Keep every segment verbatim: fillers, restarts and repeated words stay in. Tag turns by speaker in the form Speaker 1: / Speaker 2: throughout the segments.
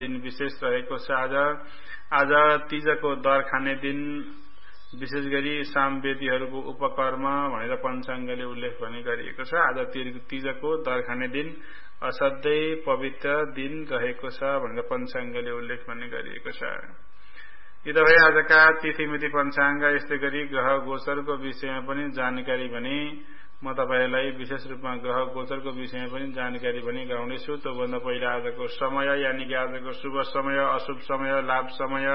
Speaker 1: दिन विशेष रहेको छ। आज आज तीजको दर खाने दिन, विशेष गरी सामवेदीहरूको उपकर्म भनेर पञ्चाङ्गले उल्लेख पनि गरिएको छ। आज तीजको दर खाने दिन असाध्यै पवित्र दिन रहेको छ भनेर पञ्चाङ्गले उल्लेख पनि गरिएको छ। यी त भए आजका तिथिमिति पञ्चाङ्ग। यस्तै गरी ग्रह गोचरको विषयमा पनि जानकारी भने म तपाईलाई विशेष रूपमा ग्रह गोचरको विषयमा पनि जानकारी पनि गराउनेछु। त्योभन्दा पहिला आजको समय यानि कि आजको शुभ समय, अशुभ समय, लाभ समय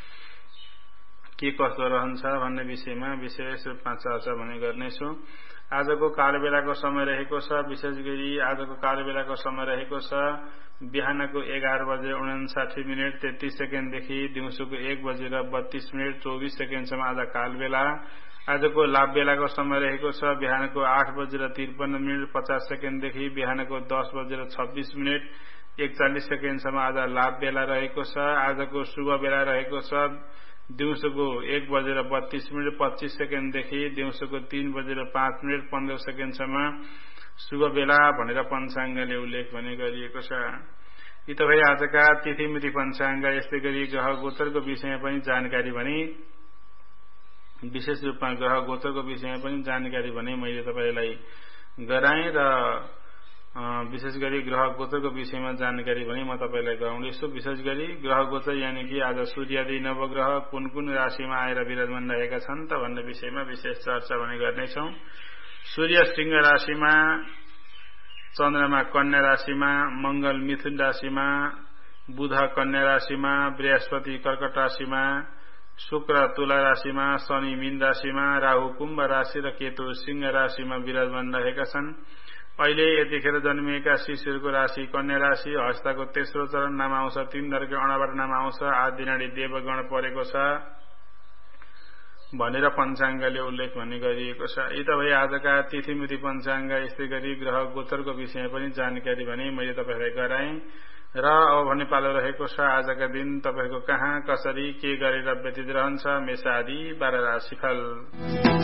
Speaker 1: के कस्तो रहन्छ भन्ने विषयमा विशेष रूपमा चर्चा भने गर्नेछु। आजको कालबेलाको समय रहेको छ। विशेष गरी आजको कालबेलाको समय रहेको छ बिहानको एघार बजेर उनासाठी मिनट तेत्तीस सेकेन्डदेखि दिउँसोको एक बजेर बत्तीस मिनट चौबीस सेकेन्डसम्म आज कालबेला। आजको लाभ बेलाको समय रहेको छ बिहानको आठ बजेर त्रिपन्न मिनट पचास सेकेन्डदेखि बिहानको दस बजेर छब्बीस मिनट एकचालिस सेकेन्डसम्म आज लाभ बेला रहेको छ। आजको शुभ बेला रहेको छ दिउँसोको एक बजेर बत्तीस मिनट पच्चीस सेकेन्डदेखि दिउँसोको तीन बजेर पाँच मिनट पन्ध्र सेकेन्डसम्म शुभ बेला भनेर पञ्चाङ्गले उल्लेख पनि गरिएको छ। यी त भए आजका तिथिमिति पञ्चाङ्ग। यस्तै गरी ग्रह गोचरको विषयमा पनि जानकारी भने विशेष रूपमा ग्रह गोचरको विषयमा पनि जानकारी भने मैले तपाईलाई गराएँ र विशेष गरी ग्रह गोचरको विषयमा जानकारी भने म तपाईलाई गराउँदैछु। विशेष गरी ग्रह गोचर यानि कि आज सूर्यादि नवग्रह कुन कुन राशिमा आएर विराजमान रहेका छन् त भन्ने विषयमा विशेष चर्चा भने गर्नेछौँ। सूर्य सिंह राशिमा, चन्द्रमा कन्या राशिमा, मंगल मिथुन राशिमा, बुध कन्या राशिमा, बृहस्पति कर्कट राशिमा, शुक्र तुला राशिमा, शनि मीन राशिमा, राहु कुम्भ राशि र केतु सिंह राशिमा विराजमान रहेका छन्। अहिले यतिखेर जन्मिएका शिशुहरूको राशि कन्या राशि, हस्ताको तेस्रो चरण नाम आउँछ, तीन दर्के अणाबाट नाम आउँछ, आदिनाडी देवगण परेको छ भनेर पञ्चाङ्गले उल्लेख भन्ने गरिएको छ। यी त भए आजका तिथिमिति पञ्चाङ्ग। यस्तै गरी ग्रह गोचरको विषयमा पनि जानकारी भने मैले तपाईलाई गराएँ र अब भन्ने पालो रहेको छ आजका दिन तपाईको कहाँ कसरी के गरेर व्यतीत रहन्छ मेष आदि बाह्र राशिफल।